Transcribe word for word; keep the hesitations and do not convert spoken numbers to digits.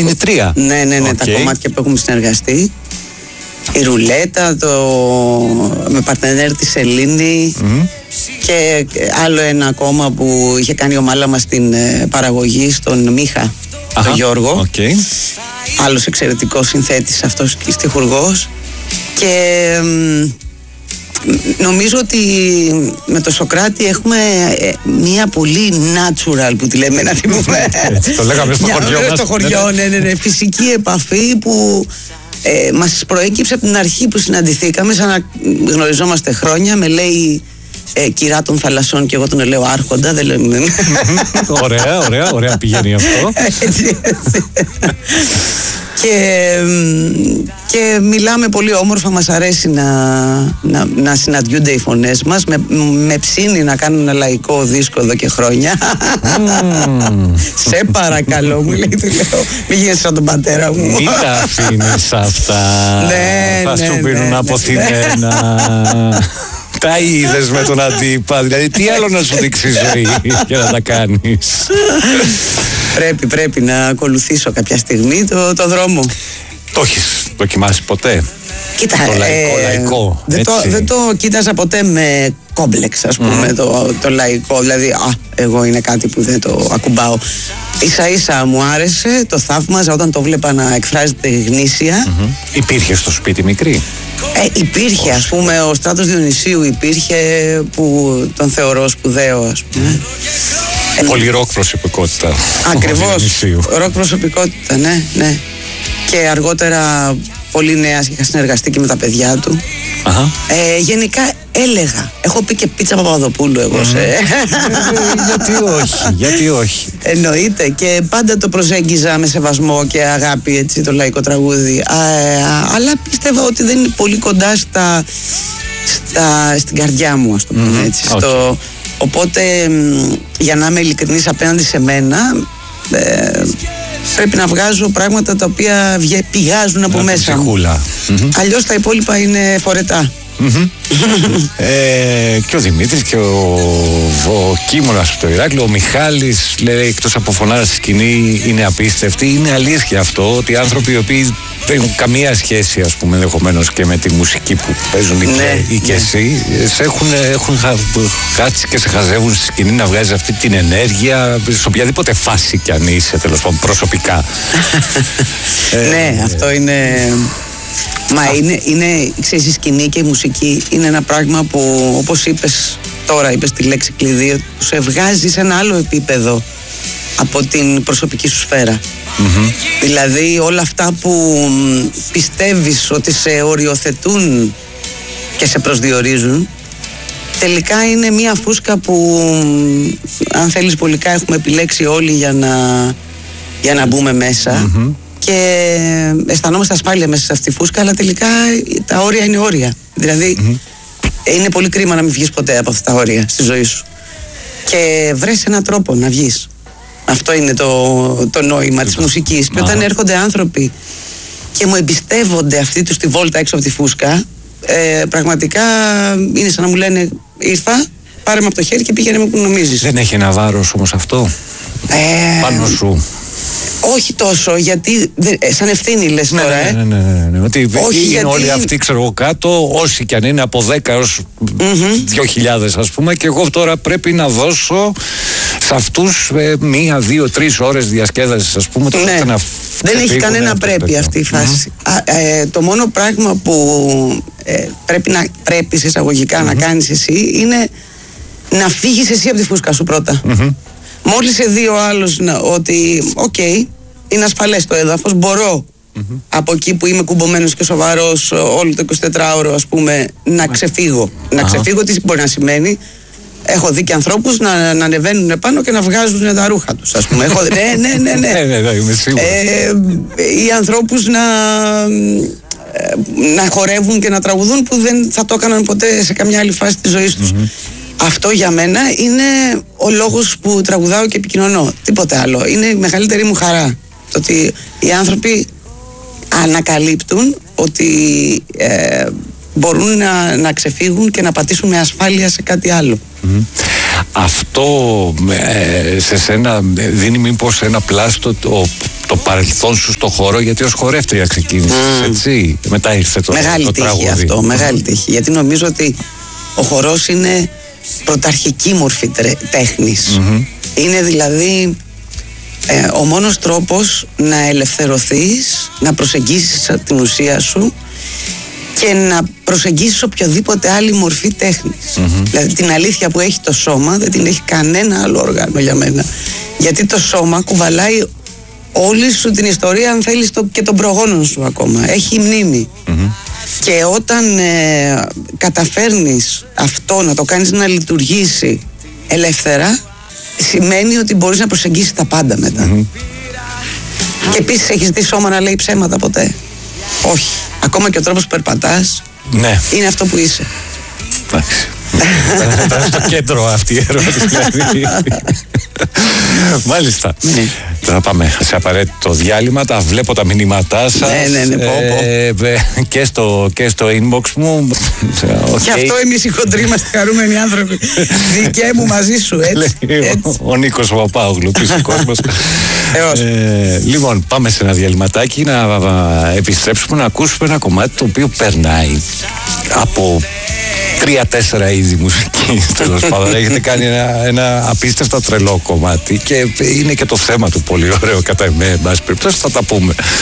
είναι τρία. Ναι, ναι, ναι, okay. τα κομμάτια που έχουμε συνεργαστεί. Η Ρουλέτα, το... με παρτενέρ τη Σελήνη mm-hmm. και άλλο ένα ακόμα που είχε κάνει ο Μάλα μας στην παραγωγή στον Μίχα, Αχα, τον Γιώργο. Okay. Άλλος εξαιρετικός συνθέτης αυτός και στιχουργός. Και νομίζω ότι με το Σωκράτη έχουμε μια πολύ natural, που τη λέμε, να την πούμε. Το λέγαμε στο χωριό μας. Στο χωριό, ναι, ναι, ναι, φυσική επαφή που ε, μας προέκυψε από την αρχή που συναντηθήκαμε, σαν να γνωριζόμαστε χρόνια. Με λέει ε, κυρά των θαλασσών και εγώ τον λέω άρχοντα. Δεν λέμε. Ωραία, ωραία, ωραία πηγαίνει αυτό. Έτσι, έτσι. Και, και μιλάμε πολύ όμορφα, μας αρέσει να, να, να συναντιούνται οι φωνές μας. Με, με ψήνει να κάνω ένα λαϊκό δίσκο εδώ και χρόνια. Mm. Σε παρακαλώ, μου λέει, του λέω, μην γίνεσαι σαν τον πατέρα μου. Μην τα αφήνεις αυτά. Ναι, θα ναι, σου πίνουν ναι, αποθυμένα. Τα είδες με τον αντίπα, δηλαδή τι άλλο να σου δείξει η ζωή για να τα κάνεις. Πρέπει, πρέπει να ακολουθήσω κάποια στιγμή το, το δρόμο. Το έχεις δοκιμάσει ποτέ? Κοίτα, το λαϊκό, ε, λαϊκό δεν, το, δεν το κοίταζα ποτέ με κόμπλεξ, ας πούμε, mm. το, το λαϊκό. Δηλαδή, α, εγώ είναι κάτι που δεν το ακουμπάω. Ίσα ίσα μου άρεσε, το θαύμαζα όταν το βλέπα να εκφράζεται γνήσια. Mm-hmm. Υπήρχε στο σπίτι μικρή? Ε, υπήρχε, ας πούμε, ο Στράτος Διονυσίου υπήρχε, που τον θεωρώ σπουδαίο, ας πούμε. Πολύ ροκ προσωπικότητα. Ακριβώς, ροκ προσωπικότητα, ναι, ναι. Και αργότερα πολύ νέα, είχα συνεργαστεί και με τα παιδιά του. Αχα. Ε, γενικά έλεγα, έχω πει και πίτσα Παπαδοπούλου εγώ. Mm. Σε... γιατί όχι, γιατί όχι. Εννοείται, και πάντα το προσέγγιζα με σεβασμό και αγάπη, έτσι, το λαϊκό τραγούδι. Α, αλλά πίστευα ότι δεν είναι πολύ κοντά στα, στα, στην καρδιά μου, ας το πούμε, έτσι. Mm-hmm. Στο, okay. Οπότε, για να είμαι ειλικρινής απέναντι σε μένα, ε, πρέπει να βγάζω πράγματα τα οποία πηγάζουν από να, μέσα μου. Mm-hmm. Αλλιώς τα υπόλοιπα είναι φορετά. Mm-hmm. ε, και ο Δημήτρης και ο, ο Κίμωνας από το Ηράκλειο, ο Μιχάλης, λέει, εκτός από φωνάρα στη σκηνή, είναι απίστευτη. Είναι αλήθεια αυτό, ότι οι άνθρωποι οι οποίοι δεν έχουν καμία σχέση, ας πούμε, ενδεχομένως και με τη μουσική που παίζουν, ναι, και, ή και ναι. εσύ, σε έχουν, έχουν κάτσει και σε χαζεύουν στη σκηνή να βγάζεις αυτή την ενέργεια, σε οποιαδήποτε φάση κι αν είσαι, τέλος πάντων, προσωπικά. ε, ναι, αυτό είναι... Μα Α. είναι, είναι, ξέρεις, η σκηνή και η μουσική είναι ένα πράγμα που, όπως είπες τώρα, είπες τη λέξη κλειδί, που σε βγάζει σε ένα άλλο επίπεδο από την προσωπική σου σφαίρα. Mm-hmm. Δηλαδή όλα αυτά που πιστεύεις ότι σε οριοθετούν και σε προσδιορίζουν, τελικά είναι μια φούσκα που, αν θέλεις πολικά, έχουμε επιλέξει όλοι για να, για να μπούμε μέσα. Mm-hmm. Και αισθανόμαστε ασφάλεια μέσα σε αυτή τη φούσκα, αλλά τελικά τα όρια είναι όρια. Δηλαδή, mm-hmm. είναι πολύ κρίμα να μην βγεις ποτέ από αυτά τα όρια στη ζωή σου. Και βρες έναν τρόπο να βγεις. Αυτό είναι το, το νόημα της μουσικής. Και όταν έρχονται άνθρωποι και μου εμπιστεύονται αυτή τους τη βόλτα έξω από τη φούσκα, ε, πραγματικά είναι σαν να μου λένε, ήρθα, πάρε με από το χέρι και πήγαινε με που νομίζεις. Δεν έχει ένα βάρος όμως αυτό ε, πάνω σου? Όχι τόσο, γιατί σαν ευθύνη λες τώρα, ναι, ναι, ναι, ναι, ναι. Ότι όχι, είναι γιατί... όλοι αυτοί, ξέρω εγώ, κάτω, όσοι κι αν είναι από δέκα έως mm-hmm. δύο χιλιάδες, ας πούμε, και εγώ τώρα πρέπει να δώσω σε αυτούς ε, μία, δύο, τρεις ώρες διασκέδασης, ας πούμε. Ναι. Να δεν έχει κανένα πρέπει αυτή η φάση. Mm-hmm. Α, ε, το μόνο πράγμα που ε, πρέπει, να, πρέπει εισαγωγικά mm-hmm. να κάνεις εσύ είναι να φύγεις εσύ από τη φούσκα σου πρώτα. Mm-hmm. Μόλις σε δει ο άλλος ότι, οκ, okay, είναι ασφαλές το έδαφος, μπορώ mm-hmm. από εκεί που είμαι κουμπωμένος και σοβαρός όλο το εικοσιτετράωρο, ας πούμε, να ξεφύγω. Uh-huh. Να ξεφύγω, τι μπορεί να σημαίνει? Έχω δει και ανθρώπους να, να ανεβαίνουν πάνω και να βγάζουν τα ρούχα τους, ας πούμε. Έχω, ναι, ναι, ναι, ναι. ναι, ναι, είμαι σίγουρος. Ε, ή ανθρώπους να, να χορεύουν και να τραγουδούν που δεν θα το έκαναν ποτέ σε καμιά άλλη φάση της ζωής τους. Mm-hmm. Αυτό για μένα είναι ο λόγος που τραγουδάω και επικοινωνώ. Τίποτε άλλο. Είναι η μεγαλύτερη μου χαρά. Το ότι οι άνθρωποι ανακαλύπτουν ότι ε, μπορούν να, να ξεφύγουν και να πατήσουν με ασφάλεια σε κάτι άλλο. Mm-hmm. Αυτό ε, σε σένα δίνει μήπως ένα πλάστο το, το παρελθόν σου στο χώρο, γιατί ως χορεύτρια ξεκίνησες, mm. έτσι. Μετά ήρθε το, μεγάλη το τύχη τραγούδι. αυτό, μεγάλη τύχη. Γιατί νομίζω ότι ο χορός είναι πρωταρχική μορφή τέχνης. Mm-hmm. Είναι δηλαδή ε, ο μόνος τρόπος να ελευθερωθείς, να προσεγγίσεις την ουσία σου και να προσεγγίσεις οποιοδήποτε άλλη μορφή τέχνης. Mm-hmm. Δηλαδή την αλήθεια που έχει το σώμα δεν την έχει κανένα άλλο όργανο για μένα. Γιατί το σώμα κουβαλάει όλη σου την ιστορία, αν θέλεις, το, και των προγόνων σου ακόμα. Έχει μνήμη. Mm-hmm. Και όταν ε, καταφέρνεις αυτό να το κάνεις να λειτουργήσει ελεύθερα, σημαίνει ότι μπορείς να προσεγγίσεις τα πάντα μετά. Mm-hmm. Και επίσης έχεις δει σώμα να λέει ψέματα ποτέ? Όχι. Ακόμα και ο τρόπος που περπατάς, ναι, είναι αυτό που είσαι. Εντάξει. Ήταν στο κέντρο αυτή η ερώτηση. Μάλιστα. Τώρα πάμε σε απαραίτητο διάλειμμα. Τα βλέπω τα μηνύματά σας. Ναι, ναι, ναι, πω, πω. Και στο, και στο inbox μου. Και αυτό εμείς οι χοντροί είμαστε χαρούμενοι άνθρωποι. Δικαί μου μαζί σου, έτσι. Ο Νίκος Παπάγλου, φυσικός μας. Λοιπόν, πάμε σε ένα διαλυματάκι να επιστρέψουμε να ακούσουμε ένα κομμάτι το οποίο περνάει από τρία-τέσσερα είδη μουσική, τέλος πάντων. Έχετε κάνει ένα, ένα απίστευτα τρελό κομμάτι και είναι και το θέμα του πολύ ωραίο κατά εμέ, εν πάση περιπτώσει, θα τα πούμε.